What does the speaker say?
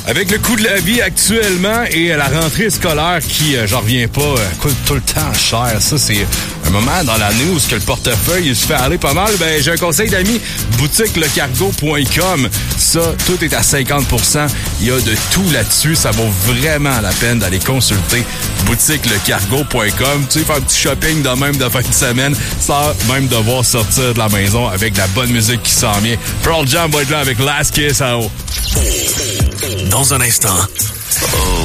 Avec le coût de la vie actuellement et la rentrée scolaire qui, j'en reviens pas, coûte tout le temps cher. Ça, c'est un moment dans l'année où le portefeuille il se fait aller pas mal. Ben, j'ai un conseil d'amis, boutiquelecargo.com. Ça, tout est à 50%. Il y a de tout là-dessus. Ça vaut vraiment la peine d'aller consulter boutiquelecargo.com. Tu sais, faire un petit shopping de même de fin de semaine sans même devoir sortir de la maison avec de la bonne musique qui s'en vient. Pearl Jam va être là avec Last Kiss en haut. Dans un instant. Oh.